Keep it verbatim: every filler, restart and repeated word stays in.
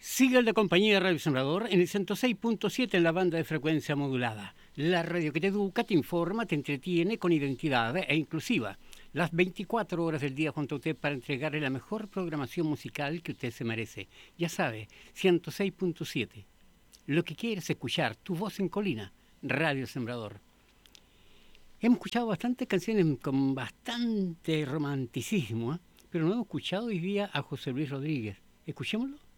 Siga la compañía de Radio Sembrador en el ciento seis punto siete en la banda de frecuencia modulada. La radio que te educa, te informa, te entretiene con identidad e inclusiva. Las veinticuatro horas del día junto a usted para entregarle la mejor programación musical que usted se merece. Ya sabe, ciento seis punto siete. Lo que quieres escuchar, tu voz en colina, Radio Sembrador. Hemos escuchado bastantes canciones con bastante romanticismo, ¿eh? Pero no hemos escuchado hoy día a José Luis Rodríguez. Escuchémoslo.